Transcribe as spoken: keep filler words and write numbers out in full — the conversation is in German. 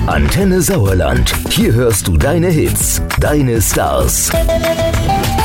Antenne Sauerland. Hier hörst du deine Hits, deine Stars.